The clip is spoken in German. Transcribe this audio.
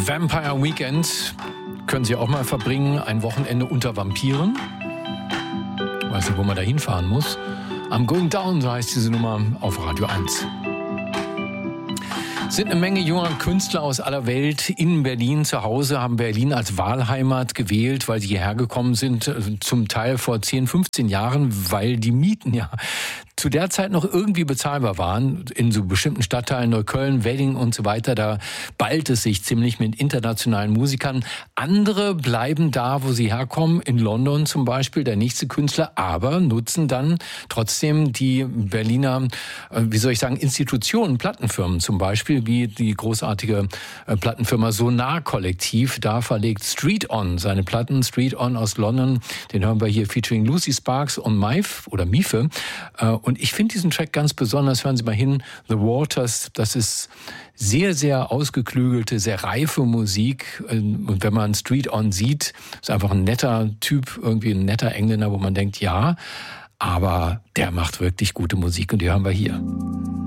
Vampire Weekend können Sie auch mal verbringen. Ein Wochenende unter Vampiren. Ich weiß nicht, wo man da hinfahren muss. I'm Going Down, so heißt diese Nummer auf Radio 1. Sind eine Menge junger Künstler aus aller Welt in Berlin zu Hause, haben Berlin als Wahlheimat gewählt, weil sie hierher gekommen sind, zum Teil vor 10, 15 Jahren, weil die Mieten ja zu der Zeit noch irgendwie bezahlbar waren. In so bestimmten Stadtteilen, Neukölln, Wedding und so weiter, da ballt es sich ziemlich mit internationalen Musikern. Andere bleiben da, wo sie herkommen, in London zum Beispiel, der nächste Künstler, aber nutzen dann trotzdem die Berliner, Institutionen, Plattenfirmen zum Beispiel, wie die großartige Plattenfirma Sonar Kollektiv. Da verlegt Street On seine Platten. Street On aus London, den hören wir hier featuring Lucy Sparks und Mife. Und ich finde diesen Track ganz besonders. Hören Sie mal hin, The Waters. Das ist sehr, sehr ausgeklügelte, sehr reife Musik. Und wenn man Street On sieht, ist einfach ein netter Typ, irgendwie ein netter Engländer, wo man denkt, ja, aber der macht wirklich gute Musik und die hören wir hier.